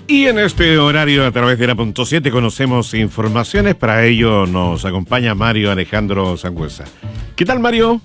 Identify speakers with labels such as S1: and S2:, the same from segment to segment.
S1: Y en este horario, a través de la punto 7, conocemos informaciones. Para ello nos acompaña Mario Alejandro Sangüesa. ¿Qué tal, Mario?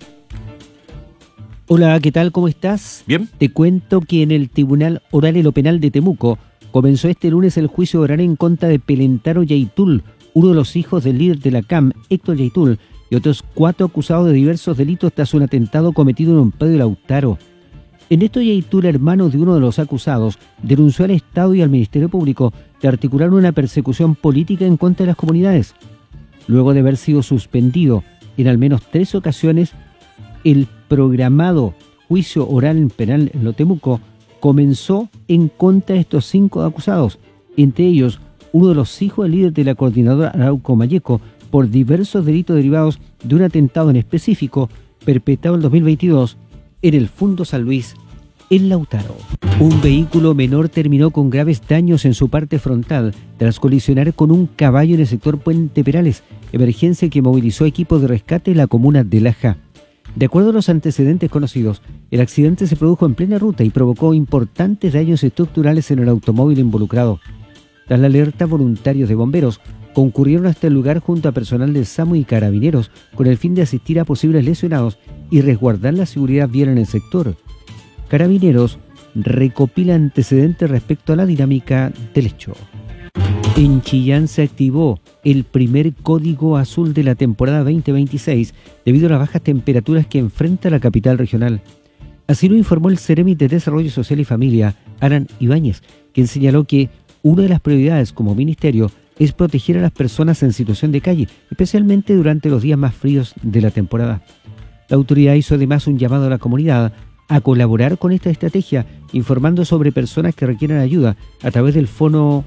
S2: Hola, ¿qué tal? ¿Cómo estás?
S1: Bien.
S2: Te cuento que en el Tribunal Oral y lo Penal de Temuco comenzó este lunes el juicio oral en contra de Pelentaro Yaitul, uno de los hijos del líder de la CAM, Héctor Yaitul, y otros 4 acusados de diversos delitos tras un atentado cometido en un predio de Lautaro. En esto, Yaitul, hermano de uno de los acusados, denunció al Estado y al Ministerio Público de articular una persecución política en contra de las comunidades. Luego de haber sido suspendido en al menos 3 ocasiones, el programado juicio oral penal en Temuco comenzó en contra de estos 5 acusados, entre ellos uno de los hijos del líder de la coordinadora Arauco Malleco, por diversos delitos derivados de un atentado en específico perpetrado en 2022 en el Fundo San Luis, en Lautaro. Un vehículo menor terminó con graves daños en su parte frontal tras colisionar con un caballo en el sector Puente Perales, emergencia que movilizó equipos de rescate en la comuna de Laja. De acuerdo a los antecedentes conocidos, el accidente se produjo en plena ruta y provocó importantes daños estructurales en el automóvil involucrado. Tras la alerta, voluntarios de bomberos concurrieron hasta el lugar junto a personal del SAMU y carabineros con el fin de asistir a posibles lesionados y resguardar la seguridad vial en el sector. Carabineros recopila antecedentes respecto a la dinámica del hecho. En Chillán se activó el primer código azul de la temporada 2026 debido a las bajas temperaturas que enfrenta la capital regional. Así lo informó el Ceremi de Desarrollo Social y Familia, Aran Ibáñez, quien señaló que una de las prioridades como ministerio es proteger a las personas en situación de calle, especialmente durante los días más fríos de la temporada. La autoridad hizo además un llamado a la comunidad a colaborar con esta estrategia, informando sobre personas que requieran ayuda a través del fono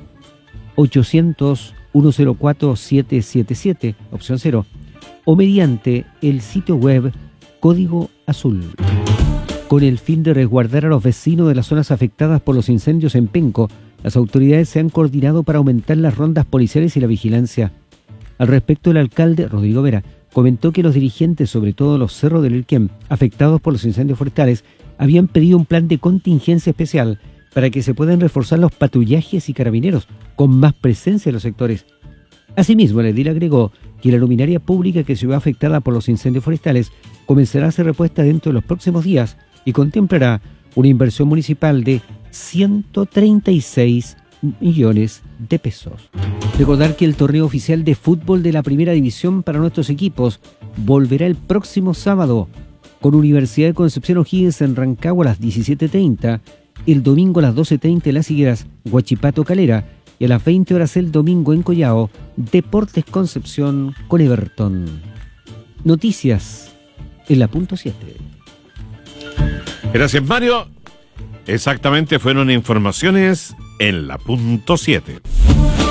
S2: 800-104-777, opción 0, o mediante el sitio web Código Azul. Con el fin de resguardar a los vecinos de las zonas afectadas por los incendios en Penco, las autoridades se han coordinado para aumentar las rondas policiales y la vigilancia. Al respecto, el alcalde, Rodrigo Vera, comentó que los dirigentes, sobre todo los Cerros del Elquén, afectados por los incendios forestales, habían pedido un plan de contingencia especial para que se puedan reforzar los patrullajes y carabineros con más presencia en los sectores. Asimismo, el edil agregó que la luminaria pública que se ve afectada por los incendios forestales comenzará a ser repuesta dentro de los próximos días y contemplará una inversión municipal de 136 millones de pesos. Recordar que el torneo oficial de fútbol de la primera división para nuestros equipos volverá el próximo sábado con Universidad de Concepción O'Higgins en Rancagua a las 17:30, el domingo a las 12:30 en Las Higueras, Huachipato Calera, y a las 20 horas el domingo en Collao, Deportes Concepción con Everton. Noticias en la punto 7.
S1: Gracias, Mario. Exactamente, fueron informaciones en la punto 7.